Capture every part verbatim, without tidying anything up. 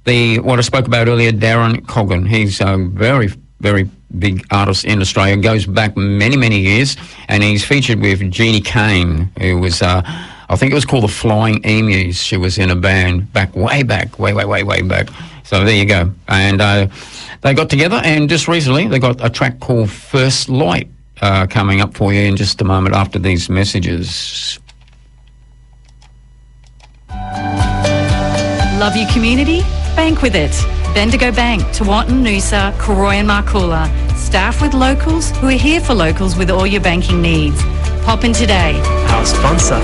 the what I spoke about earlier, Darren Coggan. He's a very, very big artist in Australia. Goes back many, many years, and he's featured with Jeannie Kane, who was, uh, I think it was called the Flying Emus. She was in a band back, way back, way, way, way, way back. So there you go. And uh, they got together, and just recently they got a track called First Light uh, coming up for you in just a moment after these messages. Love your community? Bank with it. Bendigo Bank, Tewantin, Noosa, Cooroy and Marcoola. Staff with locals who are here for locals with all your banking needs. Pop in today. Our sponsor.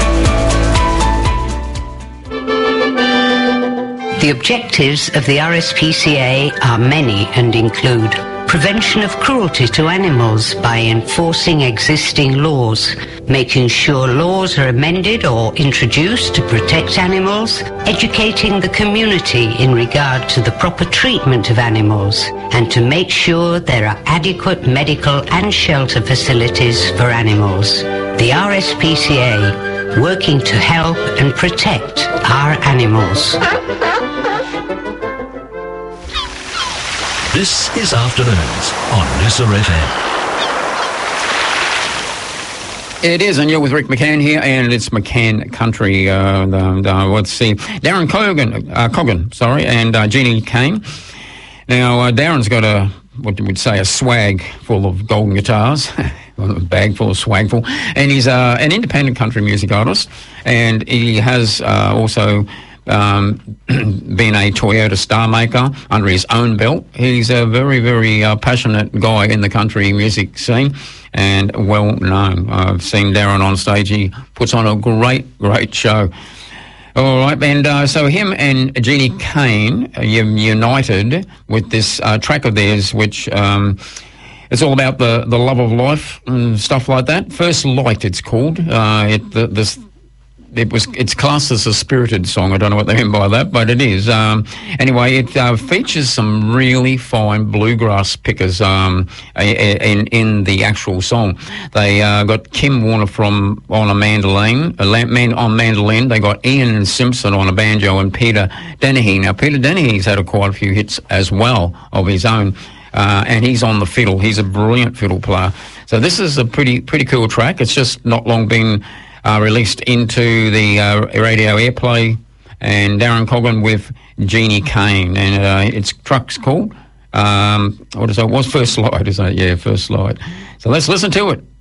The objectives of the R S P C A are many and include prevention of cruelty to animals by enforcing existing laws, making sure laws are amended or introduced to protect animals, educating the community in regard to the proper treatment of animals, and to make sure there are adequate medical and shelter facilities for animals. The R S P C A, working to help and protect our animals. This is Afternoons on Noosa F M. It is, and you're with Rick McCann here, and it's McCann Country. Uh, and, uh, let's see, Darren Coggan, uh, Coggan, sorry, and uh, Jeannie Kane. Now, uh, Darren's got a, what you would say, a swag full of golden guitars, a bag full of swag full, and he's uh, an independent country music artist, and he has uh, also Um, being a Toyota star maker under his own belt. He's a very, very uh, passionate guy in the country music scene and well known. I've seen Darren on stage. He puts on a great, great show. All right, and uh, so him and Jeannie Kane uh, united with this uh, track of theirs, which um, it's all about the, the love of life and stuff like that. First Light, it's called. Uh, it, the, this It was. It's classed as a spirited song. I don't know what they mean by that, but it is. Um, anyway, it uh, features some really fine bluegrass pickers um, in in the actual song. They uh, got Kim Warner from on a mandolin, a man on mandolin. They got Ian Simpson on a banjo and Peter Dennehy. Now, Peter Dennehy's had a quite a few hits as well of his own, uh, and he's on the fiddle. He's a brilliant fiddle player. So this is a pretty pretty cool track. It's just not long been Uh, released into the uh, radio airplay, and Darren Coggan with Jeannie Kane, and uh, its truck's called, um, what is it? It was First Light, isn't it? Yeah, First Light. So let's listen to it.